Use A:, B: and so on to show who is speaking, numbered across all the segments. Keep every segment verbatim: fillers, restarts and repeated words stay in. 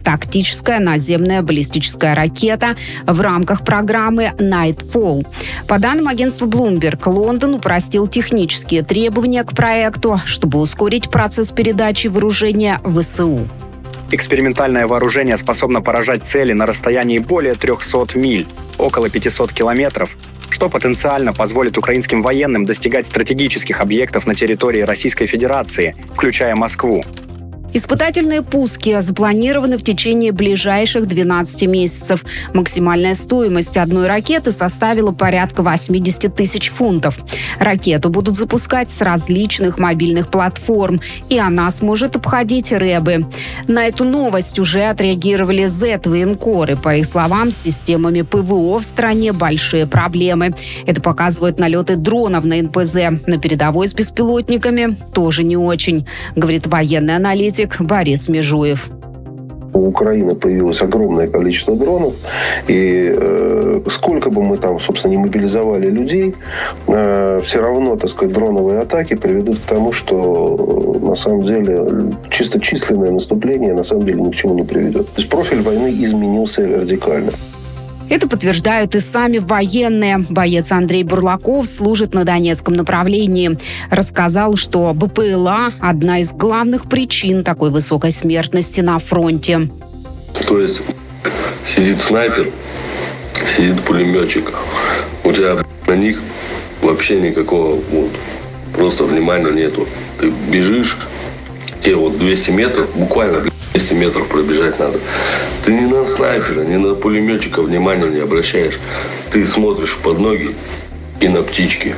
A: тактическая наземная баллистическая ракета в рамках программы Nightfall. По данным агентства Bloomberg, Лондон упростил технические требования к проекту, чтобы ускорить процесс передачи вооружения ВСУ.
B: Экспериментальное вооружение способно поражать цели на расстоянии более трехсот миль, около пятисот километров, что потенциально позволит украинским военным достигать стратегических объектов на территории Российской Федерации, включая Москву.
A: Испытательные пуски запланированы в течение ближайших двенадцати месяцев. Максимальная стоимость одной ракеты составила порядка восемьдесят тысяч фунтов. Ракету будут запускать с различных мобильных платформ, и она сможет обходить рэбы. На эту новость уже отреагировали зет-военкоры. По их словам, с системами ПВО в стране большие проблемы. Это показывают налеты дронов на эн пэ зэ. На передовой с беспилотниками тоже не очень, говорит военный аналитик Борис Межуев.
C: У Украины появилось огромное количество дронов, и э, сколько бы мы там, собственно, не мобилизовали людей, э, все равно, так сказать, дроновые атаки приведут к тому, что э, на самом деле чисто численное наступление на самом деле ни к чему не приведет. То есть профиль войны изменился радикально.
A: Это подтверждают и сами военные. Боец Андрей Бурлаков служит на Донецком направлении. Рассказал, что бэ пэ эл а – одна из главных причин такой высокой смертности на фронте.
D: То есть сидит снайпер, сидит пулеметчик. У тебя на них вообще никакого вот, просто внимания нету. Ты бежишь, тебе вот двести метров, буквально двести метров пробежать надо. Ты ни на снайпера, ни на пулеметчика внимания не обращаешь. Ты смотришь под ноги и на птички.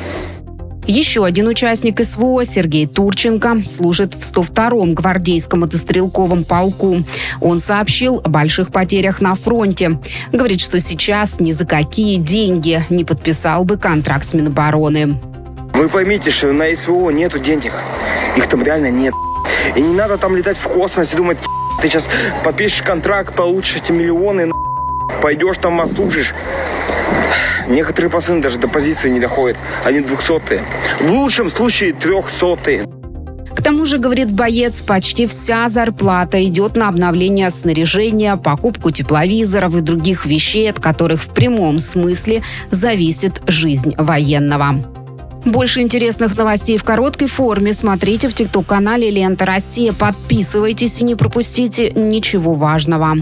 A: Еще один участник эс вэ о, Сергей Турченко, служит в сто втором гвардейском мотострелковом полку. Он сообщил о больших потерях на фронте. Говорит, что сейчас ни за какие деньги не подписал бы контракт с Минобороны.
E: Вы поймите, что на эс вэ о нету денег. Их там реально нет. И не надо там летать в космос и думать, ты сейчас подпишешь контракт, получишь эти миллионы, пойдешь там отслужишь. Некоторые пацаны даже до позиции не доходят. Они двухсотые. В лучшем случае трехсотые.
A: К тому же, говорит боец, почти вся зарплата идет на обновление снаряжения, покупку тепловизоров и других вещей, от которых в прямом смысле зависит жизнь военного. Больше интересных новостей в короткой форме смотрите в тикток-канале «Лента Россия». Подписывайтесь и не пропустите ничего важного.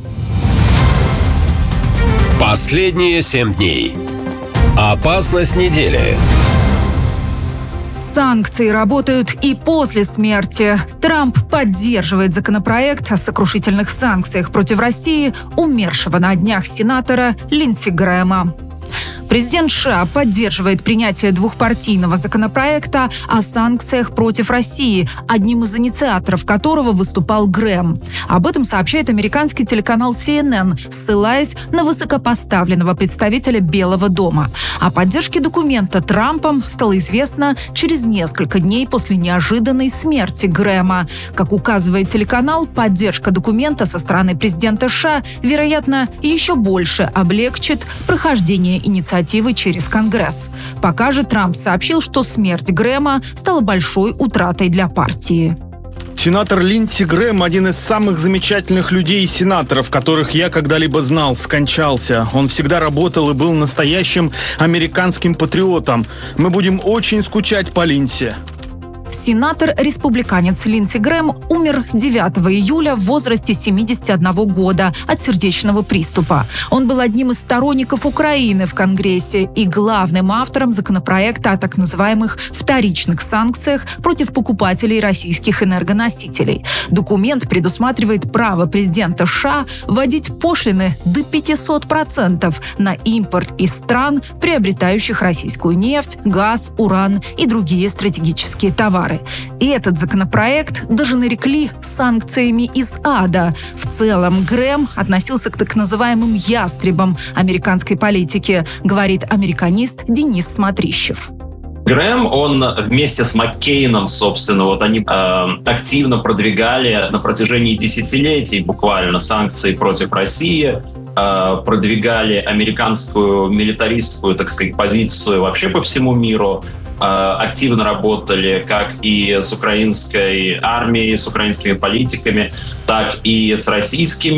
F: Последние семь дней. Опасность недели.
G: Санкции работают и после смерти. Трамп поддерживает законопроект о сокрушительных санкциях против России умершего на днях сенатора Линдси Грэма. Президент США поддерживает принятие двухпартийного законопроекта о санкциях против России, одним из инициаторов которого выступал Грэм. Об этом сообщает американский телеканал си эн эн, ссылаясь на высокопоставленного представителя Белого дома. О поддержке документа Трампом стало известно через несколько дней после неожиданной смерти Грэма. Как указывает телеканал, поддержка документа со стороны президента США, вероятно, еще больше облегчит прохождение инициативы через Конгресс. Пока же Трамп сообщил, что смерть Грэма стала большой утратой для партии.
H: Сенатор Линдси Грэм – один из самых замечательных людей и сенаторов, которых я когда-либо знал, скончался. Он всегда работал и был настоящим американским патриотом. Мы будем очень скучать по Линдси.
G: Сенатор-республиканец Линдси Грэм умер девятого июля в возрасте семидесяти одного года от сердечного приступа. Он был одним из сторонников Украины в Конгрессе и главным автором законопроекта о так называемых вторичных санкциях против покупателей российских энергоносителей. Документ предусматривает право президента США вводить пошлины до пятисот процентов на импорт из стран, приобретающих российскую нефть, газ, уран и другие стратегические товары. И этот законопроект даже нарекли санкциями из ада. В целом Грэм относился к так называемым ястребам американской политики, говорит американист Денис Смотрищев.
I: Грэм, он вместе с Маккейном, собственно, вот они э, активно продвигали на протяжении десятилетий буквально санкции против России, э, продвигали американскую милитаристскую, так сказать, позицию вообще по всему миру, э, активно работали как и с украинской армией, с украинскими политиками, так и с российскими